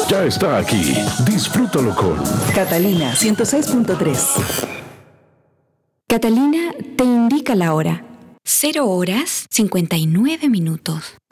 Ya está aquí. Disfrútalo con Catalina 106.3. Catalina te indica la hora. 0 horas 59 minutos.